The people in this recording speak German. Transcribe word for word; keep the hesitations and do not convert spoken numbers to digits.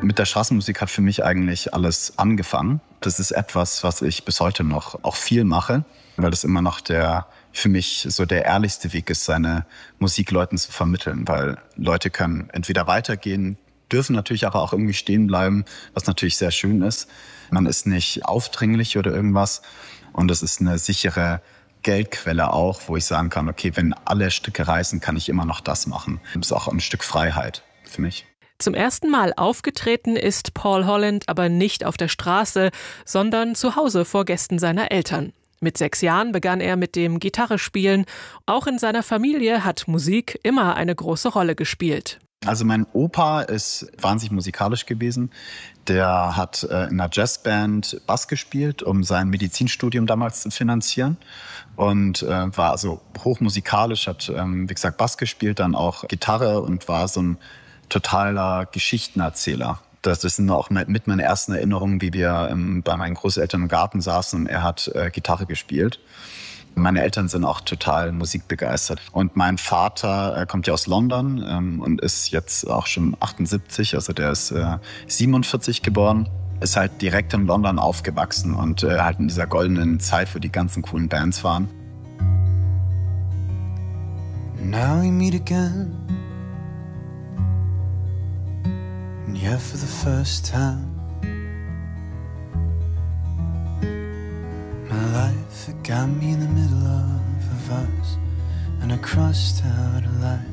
Mit der Straßenmusik hat für mich eigentlich alles angefangen. Das ist etwas, was ich bis heute noch auch viel mache, weil das immer noch der, für mich so der ehrlichste Weg ist, seine Musik Leuten zu vermitteln. Weil Leute können entweder weitergehen, dürfen natürlich aber auch irgendwie stehen bleiben, was natürlich sehr schön ist. Man ist nicht aufdringlich oder irgendwas. Und es ist eine sichere Geldquelle auch, wo ich sagen kann, okay, wenn alle Stücke reißen, kann ich immer noch das machen. Das ist auch ein Stück Freiheit für mich. Zum ersten Mal aufgetreten ist Paul Holland aber nicht auf der Straße, sondern zu Hause vor Gästen seiner Eltern. Mit sechs Jahren begann er mit dem Gitarrespielen. Auch in seiner Familie hat Musik immer eine große Rolle gespielt. Also mein Opa ist wahnsinnig musikalisch gewesen. Der hat äh, in einer Jazzband Bass gespielt, um sein Medizinstudium damals zu finanzieren. Und äh, war also hochmusikalisch, hat, ähm, wie gesagt, Bass gespielt, dann auch Gitarre und war so ein totaler Geschichtenerzähler. Das sind auch mit meinen ersten Erinnerungen, wie wir ähm, bei meinen Großeltern im Garten saßen und er hat äh, Gitarre gespielt. Meine Eltern sind auch total musikbegeistert. Und mein Vater äh, kommt ja aus London ähm, und ist jetzt auch schon achtundsiebzig, also der ist äh, siebenundvierzig geboren. Ist halt direkt in London aufgewachsen und äh, halt in dieser goldenen Zeit, wo die ganzen coolen Bands waren. Now we meet again. And yeah, for the first time. My life, it got me in the middle of a verse, and I crossed out a line.